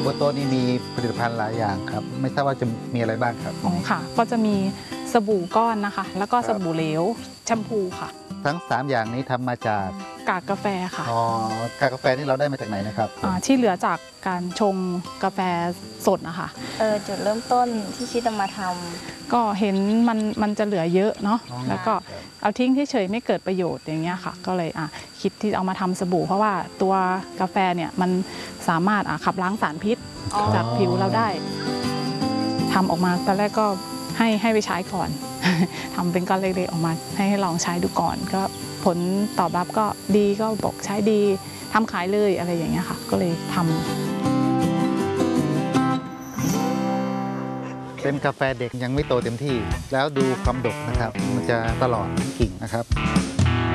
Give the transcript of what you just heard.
บนโต๊ะนี่มีผลิตภัณฑ์หลายอย่างครับไม่ทราบว่าจะมีอะไรบ้างครับอ๋อค่ะก็จะมีสบู่ก้อนนะคะแล้วก็สบู่เหลวแชมพูค่ะทั้ง3อย่างนี้ทำมาจากกากกาแฟค่ะกาแฟนี่เราได้มาจากไหนนะครับที่เหลือจากการชงกาแฟสดนะคะจุดเริ่มต้นที่คิดจะมาทำก็เห็นมันจะเหลือเยอะเนาะแล้วก็เอาทิ้งเฉยๆไม่เกิดประโยชน์อย่างเงี้ยค่ะก็เลยคิดที่เอามาทำสบู่เพราะว่าตัวกาแฟเนี่ยมันสามารถขับล้างสารพิษจากผิวเราได้ทำออกมาตอนแรกก็ให้ไปใช้ก่อน ทำเป็นก้อนเล็กๆออกมาให้ลองใช้ดูก่อนก็ผลตอบรับก็ดีก็บอกใช้ดีทำขายเลยอะไรอย่างเงี้ยค่ะก็เลยทำเป็นกาแฟเด็กยังไม่โตเต็มที่แล้วดูความดกนะครับมันจะตลอดทั้งกิ่งนะครับ